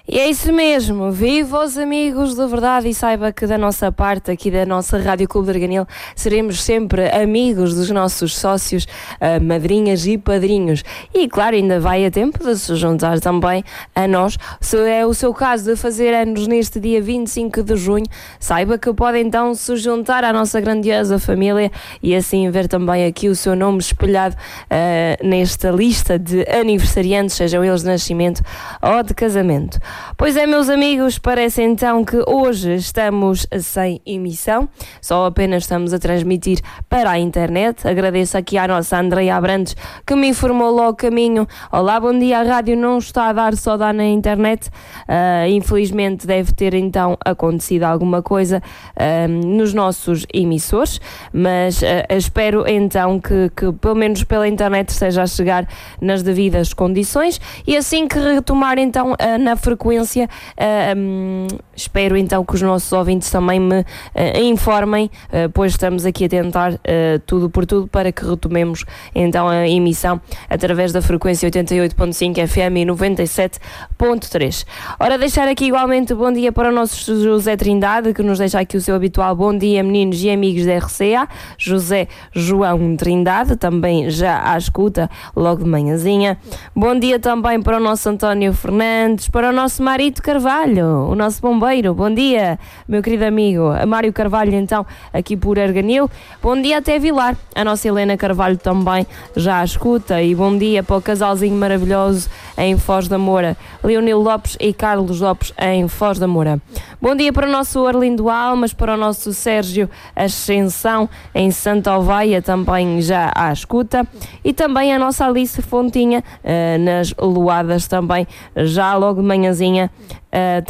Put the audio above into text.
E é isso mesmo, viva os amigos de verdade e saiba que da nossa parte, aqui da nossa Rádio Clube de Arganil, seremos sempre amigos dos nossos sócios, madrinhas e padrinhos. E claro, ainda vai a tempo de se juntar também a nós. Se é o seu caso de fazer anos neste dia 25 de junho, saiba que pode então se juntar à nossa grandiosa família e assim ver também aqui o seu nome espelhado nesta lista de aniversariantes, sejam eles de nascimento ou de casamento. Pois é, meus amigos, parece então que hoje estamos sem emissão, só apenas estamos a transmitir para a internet. Agradeço aqui à nossa Andreia Abrantes, que me informou logo o caminho. Olá, bom dia, a rádio não está a dar, só dá na internet. Infelizmente deve ter então acontecido alguma coisa nos nossos emissores, mas espero então que pelo menos pela internet esteja a chegar nas devidas condições e assim que retomar então na frequência, espero então que os nossos ouvintes também me informem, pois estamos aqui a tentar tudo por tudo para que retomemos então a emissão através da frequência 88.5 FM e 97.3. Ora, deixar aqui igualmente bom dia para o nosso José Trindade, que nos deixa aqui o seu habitual bom dia, meninos e amigos da RCA. José João Trindade, também já à escuta logo de manhãzinha. Bom dia também para o nosso António Fernandes, para o nosso Marito Carvalho, o nosso bombeiro. Bom dia, meu querido amigo Mário Carvalho, então, aqui por Arganil. Bom dia até Vilar, a nossa Helena Carvalho também já à escuta. E bom dia para o casalzinho maravilhoso em Foz da Moura, Leonil Lopes e Carlos Lopes em Foz da Moura. Bom dia para o nosso Arlindo Almas, para o nosso Sérgio Ascensão em Santa Oveia, também já à escuta. E também a nossa Alice Fontinha nas Luadas, também já logo de manhãzinha.